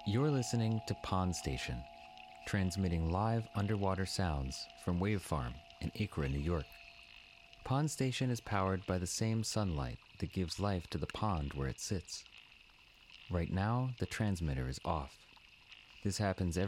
You're listening to Pond Station, transmitting live underwater sounds from Wave Farm in Acra, New York. Pond Station is powered by the same sunlight that gives life to the pond where it sits. Right now, the transmitter is off. This happens every